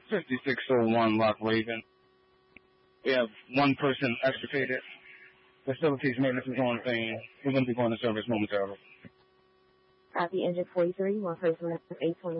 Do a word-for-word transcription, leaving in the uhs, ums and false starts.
fifty-six oh one Lock Raven. We have one person extricated. Facilities maintenance is on scene. We're going to be going to service momentarily. Copy, engine forty-three, one person left, eight twenty.